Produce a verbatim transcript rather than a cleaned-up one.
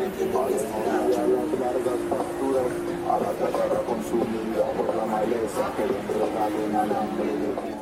largas pasturas, a la tierra consumida por la maleza que vendrá en alambre de